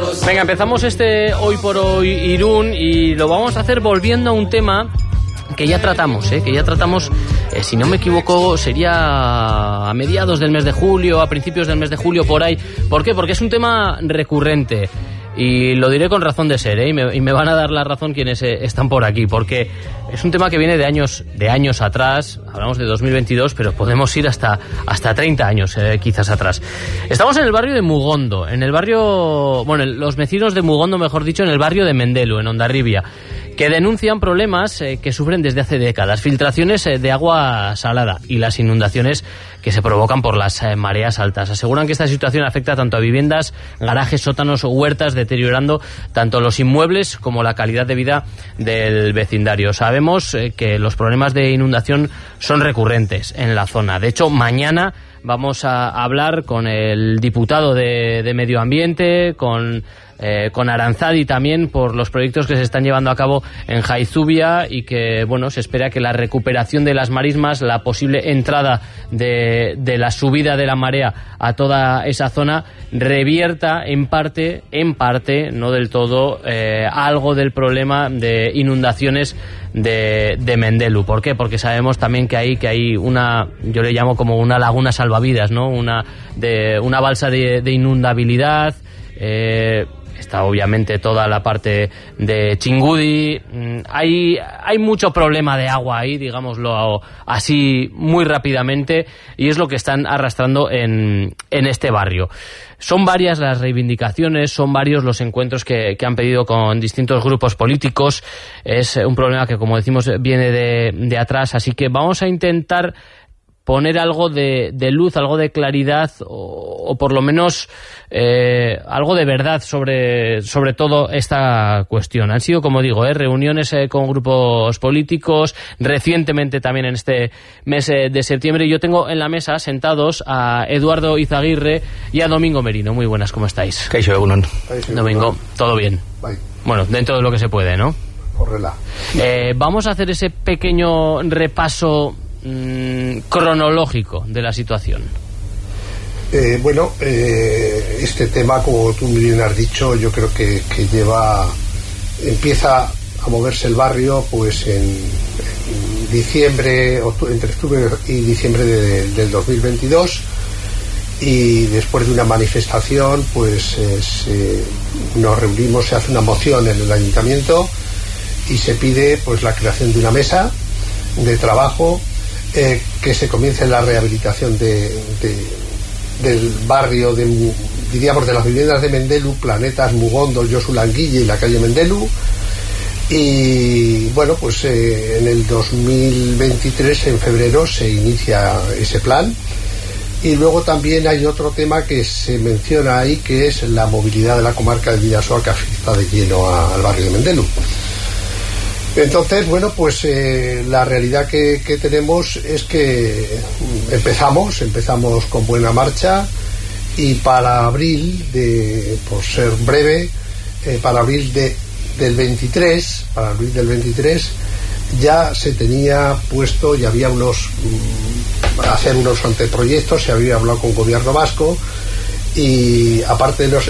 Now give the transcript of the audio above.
Venga, empezamos Hoy por Hoy Irún y lo vamos a hacer volviendo a un tema que ya tratamos, si no me equivoco, sería a mediados del mes de julio, a principios del mes de julio, por ahí. ¿Por qué? Porque es un tema recurrente. Y lo diré con razón de ser, y me van a dar la razón quienes están por aquí, porque es un tema que viene de años atrás. Hablamos de 2022, pero podemos ir hasta 30 años quizás atrás. Estamos en el barrio de Mugondo, los vecinos de Mugondo, mejor dicho, en el barrio de Mendelu, en Hondarribia, que denuncian problemas que sufren desde hace décadas, filtraciones de agua salada y las inundaciones que se provocan por las mareas altas. Aseguran que esta situación afecta tanto a viviendas, garajes, sótanos o huertas, deteriorando tanto los inmuebles como la calidad de vida del vecindario. Sabemos que los problemas de inundación son recurrentes en la zona. De hecho, mañana vamos a hablar con el diputado de Medio Ambiente, con Aranzadi también, por los proyectos que se están llevando a cabo en Jaizubia y que, se espera que la recuperación de las marismas, la posible entrada de la subida de la marea a toda esa zona, revierta en parte, no del todo, algo del problema de inundaciones de Mendelu. ¿Por qué? Porque sabemos también que hay una, yo le llamo como una laguna salvavidas, ¿no? Una balsa de inundabilidad. Está obviamente toda la parte de Chingudi. Hay mucho problema de agua ahí, digámoslo así muy rápidamente, y es lo que están arrastrando en este barrio. Son varias las reivindicaciones, son varios los encuentros que han pedido con distintos grupos políticos. Es un problema que, como decimos, viene de atrás, así que vamos a intentar poner algo de luz, algo de claridad o por lo menos algo de verdad sobre todo esta cuestión. Han sido, como digo, reuniones con grupos políticos, recientemente también en este mes de septiembre. Yo tengo en la mesa sentados a Eduardo Izaguirre y a Domingo Merino. Muy buenas, ¿cómo estáis? Kaixo egunon. Domingo, ¿todo bien? Bye. Bueno, dentro de lo que se puede, ¿no? Correla. Vamos a hacer ese pequeño repaso cronológico de la situación. Este tema, como tú bien has dicho, yo creo que empieza a moverse el barrio pues en diciembre, entre octubre y diciembre del 2022, y después de una manifestación pues nos reunimos, se hace una moción en el ayuntamiento y se pide pues la creación de una mesa de trabajo, que se comience la rehabilitación del barrio, diríamos de las viviendas de Mendelu, Planetas, Mugondo, Josu Languille y la calle Mendelu. Y en el 2023, en febrero, se inicia ese plan. Y luego también hay otro tema que se menciona ahí, que es la movilidad de la comarca de Bidasoa, que afecta de lleno al barrio de Mendelu. Entonces, la realidad que tenemos es que empezamos con buena marcha, y para abril, por ser breve, para abril del 23, ya se tenía puesto y había hacer unos anteproyectos, se había hablado con el gobierno vasco, y aparte de